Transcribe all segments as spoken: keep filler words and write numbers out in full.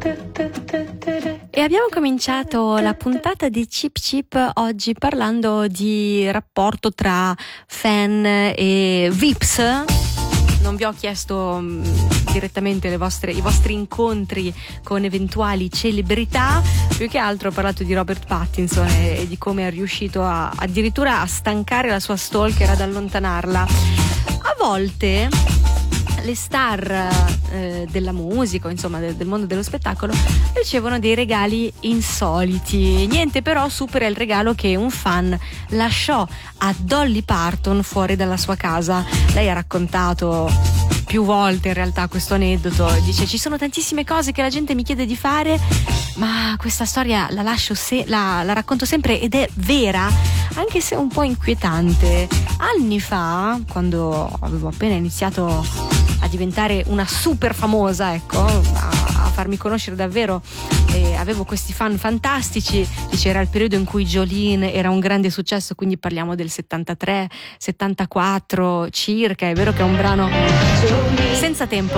E abbiamo cominciato la puntata di Chip Chip oggi parlando di rapporto tra fan e Vips. Non vi ho chiesto mh, direttamente le vostre, i vostri incontri con eventuali celebrità, più che altro ho parlato di Robert Pattinson e, e di come è riuscito a, addirittura a stancare la sua stalker, ad allontanarla. A volte le star eh, della musica, insomma del, del mondo dello spettacolo, ricevono dei regali insoliti. Niente però supera il regalo che un fan lasciò a Dolly Parton fuori dalla sua casa. Lei ha raccontato più volte in realtà questo aneddoto, dice: ci sono tantissime cose che la gente mi chiede di fare, ma questa storia la lascio se- la, la racconto sempre ed è vera, anche se un po' inquietante. Anni fa, quando avevo appena iniziato a diventare una super famosa, ecco, a, a farmi conoscere davvero, e avevo questi fan fantastici. Dice, era il periodo in cui Jolene era un grande successo, quindi parliamo del settantatré settantaquattro circa. È vero che è un brano senza tempo.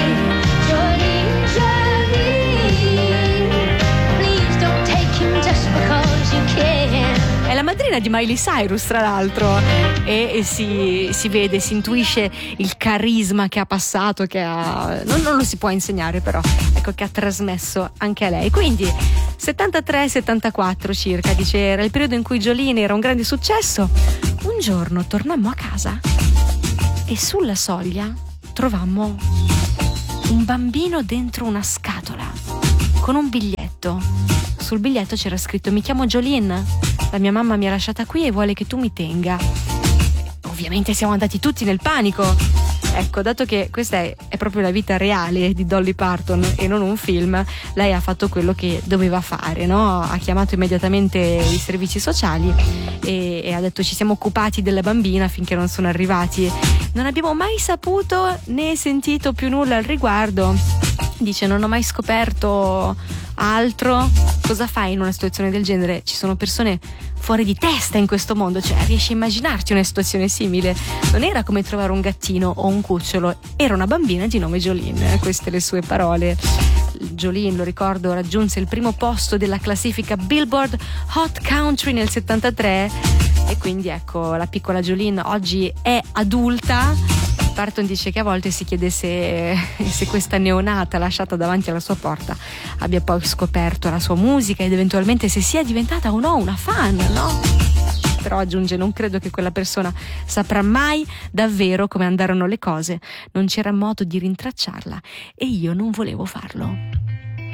È la madrina di Miley Cyrus, tra l'altro, e, e si, si vede, si intuisce il carisma che ha passato, che ha, non, non lo si può insegnare, però ecco che ha trasmesso anche a lei. Quindi settantatré settantaquattro circa, dice, era il periodo in cui Jolene era un grande successo. Un giorno tornammo a casa e sulla soglia trovammo un bambino dentro una scatola con un biglietto. Sul biglietto c'era scritto: mi chiamo Jolene, la mia mamma mi ha lasciata qui e vuole che tu mi tenga. Ovviamente siamo andati tutti nel panico. Ecco, dato che questa è, è proprio la vita reale di Dolly Parton e non un film, lei ha fatto quello che doveva fare, no? Ha chiamato immediatamente i servizi sociali e, e ha detto: ci siamo occupati della bambina finché non sono arrivati. Non abbiamo mai saputo né sentito più nulla al riguardo. Dice: non ho mai scoperto altro. Cosa fai in una situazione del genere? Ci sono persone fuori di testa in questo mondo, cioè riesci a immaginarti una situazione simile? Non era come trovare un gattino o un cucciolo, era una bambina di nome Jolene. Queste le sue parole. Jolene, lo ricordo, raggiunse il primo posto della classifica Billboard Hot Country nel settantatré e quindi ecco, la piccola Jolene oggi è adulta. Parton dice che a volte si chiede se, se questa neonata lasciata davanti alla sua porta abbia poi scoperto la sua musica ed eventualmente se sia diventata o no una fan, no? Però aggiunge: non credo che quella persona saprà mai davvero come andarono le cose, non c'era modo di rintracciarla e io non volevo farlo.